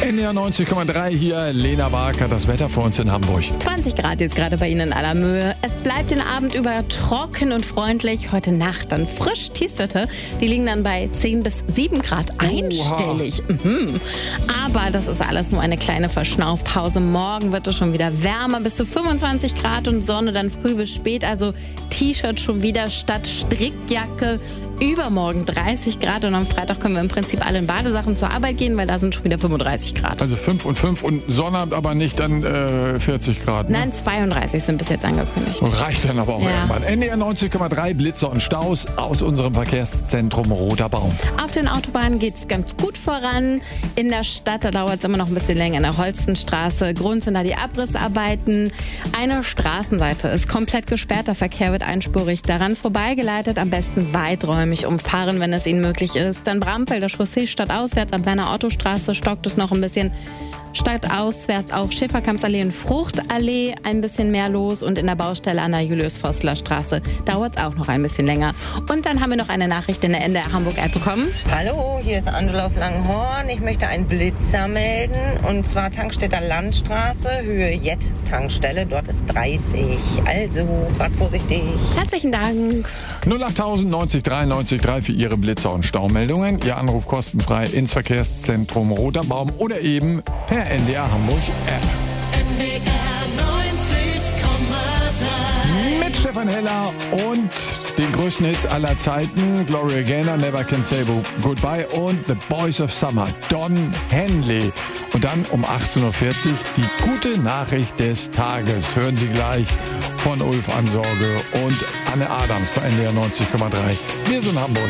NDR 90,3 hier, Lena Barker, das Wetter für uns in Hamburg. 20 Grad jetzt gerade bei Ihnen in aller Mühe. Es bleibt den Abend über trocken und freundlich. Heute Nacht dann frisch Tiefstwerte. Die liegen dann bei 10 bis 7 Grad einstellig. Aber das ist alles nur eine kleine Verschnaufpause. Morgen wird es schon wieder wärmer, bis zu 25 Grad und Sonne dann früh bis spät. Also T-Shirt schon wieder statt Strickjacke. Übermorgen 30 Grad und am Freitag können wir im Prinzip alle in Badesachen zur Arbeit gehen, weil da sind schon wieder 35 Grad. Also 5 und 5 und Sonnabend aber nicht dann 40 Grad. Ne? Nein, 32 sind bis jetzt angekündigt. Reicht dann aber auch irgendwann. NDR 90,3 Blitze und Staus aus unserem Verkehrszentrum Roter Baum. Auf den Autobahnen geht es ganz gut voran. In der Stadt, da dauert es immer noch ein bisschen länger. In der Holstenstraße, Grund sind da die Abrissarbeiten. Eine Straßenseite ist komplett gesperrt, der Verkehr wird einspurig daran vorbeigeleitet. Am besten weiträumig umfahren, wenn es Ihnen möglich ist. Dann Bramfelder Chaussee stadtauswärts, ab Werner Otto-Straße stockt es noch ein bisschen. Stadtauswärts auch Schäferkampsallee und Fruchtallee ein bisschen mehr los und in der Baustelle an der Julius-Vossler-Straße dauert es auch noch ein bisschen länger. Und dann haben wir noch eine Nachricht in der NDR Hamburg-App bekommen. Hallo, hier ist Angela aus Langenhorn. Ich möchte einen Blitzer melden und zwar Tankstädter Landstraße, Höhe Jet-Tankstelle. Dort ist 30. Also, fahrt vorsichtig. Herzlichen Dank. 08000 90 93 3 für Ihre Blitzer und Staumeldungen. Ihr Anruf kostenfrei ins Verkehrszentrum Roter Baum oder eben per NDR Hamburg App. NDR 90,3. Mit Stefan Heller und den größten Hits aller Zeiten. Gloria Gaynor, Never Can Say Goodbye und The Boys of Summer, Don Henley. Und dann um 18.40 Uhr die gute Nachricht des Tages. Hören Sie gleich von Ulf Ansorge und Anne Adams bei NDR 90,3. Wir sind Hamburg.